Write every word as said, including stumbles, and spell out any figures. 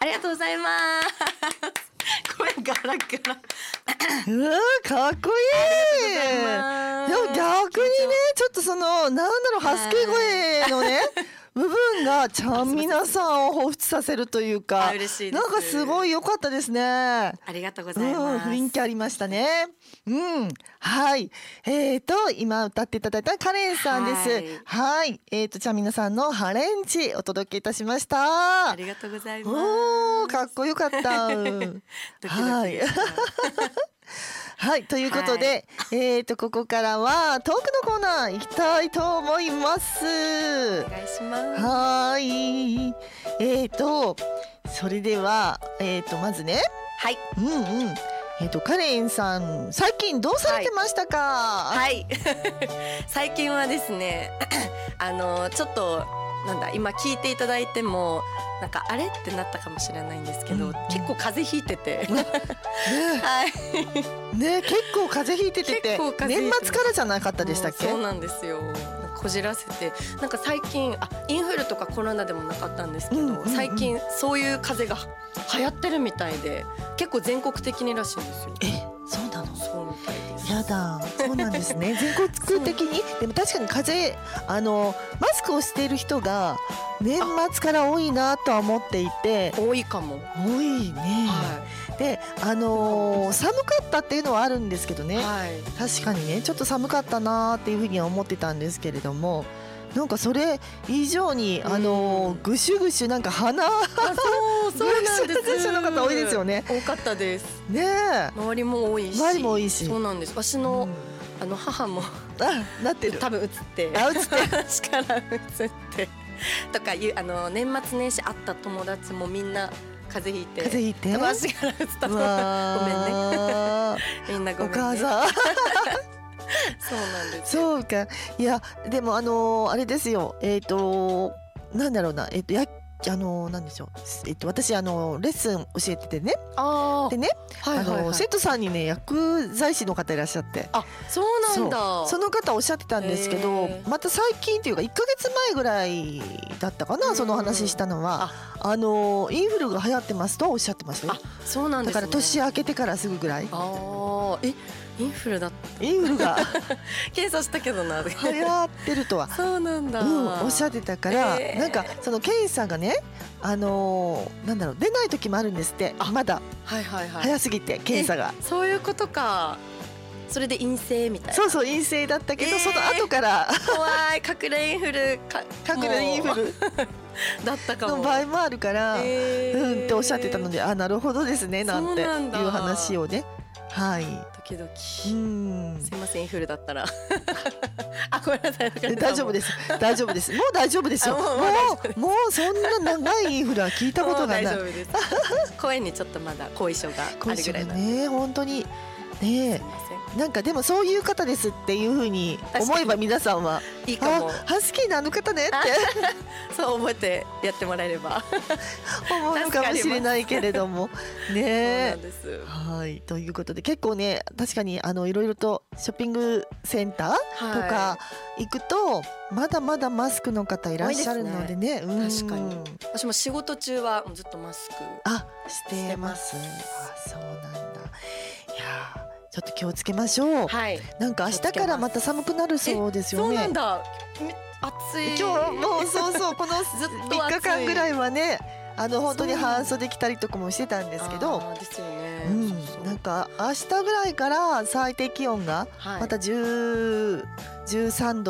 りがとうございます声ガラガラうわかっこいい。でも逆にねちょっとそのなんだろうハスキー声のね部分がちゃんみなさんを彷彿させるというか、 嬉しいです。 なんかすごい良かったですね。ありがとうございます、 うん、雰囲気ありましたね。うん、はい。えーと今歌っていただいたカレンさんです。はい。はいえーとちゃんみなさんのハレンチお届けいたしました。 ありがとうございます。 おーかっこよかった。 ドキドキでした。 はいはいということで、はい、えーとここからはトークのコーナー行きたいと思います。 お願いします。 はいえーとそれではえーとまずねはいうんうんえーとカレンさん最近どうされてましたか？ はい、はい、最近はですねあのちょっとなんだ今聞いていただいてもなんかあれってなったかもしれないんですけど、うんうん、結構風邪ひいててねはいね結構風邪ひいててて年末からじゃなかったでしたっけ？ そうなんですよ。こじらせてなんか最近あインフルとかコロナでもなかったんですけど、うんうんうん、最近そういう風邪が流行ってるみたいで結構全国的にらしいんですよ。 えそうなの？ そうみたいです。 やだそうなんですね全国的にでも確かに風邪あのマスクをしている人が年末から多いなとは思っていて多いかも多いね、はい、であのー、寒かったっていうのはあるんですけどね、はい、確かにねちょっと寒かったなっていうふうには思ってたんですけれどもなんかそれ以上にあのー、ぐしゅぐしゅなんか鼻そうそうなんです。 ぐしゅの方多いですよね。 多かったですねえ周りも多いし周りも多いしそうなんです。私の、うん、あの母もあなってる多分映ってあ映って私から映ってとかいうあの年末年始会った友達もみんな風邪ひいて風邪ひいて私から映ったのごめんねみんなごめんねお母さんそうなんです。 そうかいやでもあのー、あれですよえっ、ー、となんだろうなえっ、ー、とやあのー、なんでしょうえっ、と私あのレッスン教えててねあでね、はいはいはい、あの生徒さんにね薬剤師の方いらっしゃってあそうなんだそ, その方おっしゃってたんですけどまた最近っていうかいっかげつまえぐらいだったかなその話したのはああのインフルが流行ってますとおっしゃってましたよ。 あそうなんですね。 だから年明けてからすぐぐらいあえインフルだったインフルが検査したけどな流行ってるとはそうなんだ、 うん、おっしゃってたから、えー、なんかその検査がねあのー、なんだろう出ない時もあるんですってまだ、はいはいはい、早すぎて検査がそういうことか。それで陰性みたいなそうそう陰性だったけど、えー、その後から怖い隠れインフルか隠れインフルだったかもの場合もあるから、えー、うんっておっしゃってたのであなるほどですねなんていう話をねはいドキドキうんすいませんインフルだったらあごめんなさい大丈夫です大丈夫ですもう大丈夫ですよもうもうそんな長いインフルは聞いたことがない大丈夫です声にちょっとまだ後遺症があるぐらいなんでね本当にねなんかでもそういう方ですっていう風に思えば皆さんはいいかもハスキーなあの方ねってそう覚えてやってもらえれば思うかもしれないけれどもねそうなんですはいということで結構ね確かにあのいろいろとショッピングセンターとか行くとまだまだマスクの方いらっしゃるのでね、 うん、確かに私も仕事中はずっとマスクあしてますあそうなんだいやちょっと気をつけましょう、はい、なんか明日からまた寒くなるそうですよね。 そうなんだ暑い今日もうそうそうこのみっかかんぐらいはねあの本当に半袖着たりとかもしてたんですけどですよね、 うん、そうそうなんか明日ぐらいから最低気温がまたじゅう、じゅうさんど